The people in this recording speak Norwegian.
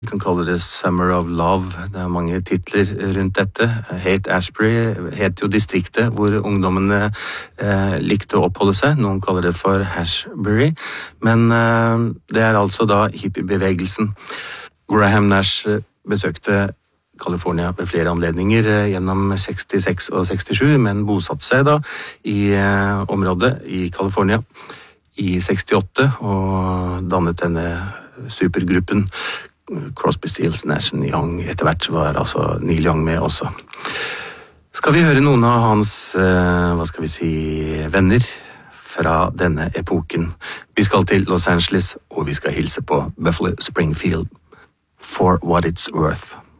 Vi kan kalle det Summer of Love. Det mange titler rundt dette. Haight-Ashbury heter jo distriktet hvor ungdommene likte å oppholde seg. Noen kaller det for Hashbury. Men det altså da hippiebevegelsen. Graham Nash besøkte California ved flere anledninger gjennom 66 og 67, men bosatte seg da i området i California i 68 og dannet denne supergruppen Crosby, Stills, Nash & Young. Etter hvert var altså Neil Young med også. Skal vi høre noen av hans, venner fra denne epoken? Vi skal til Los Angeles, og vi skal hilse på Buffalo Springfield. For what it's worth.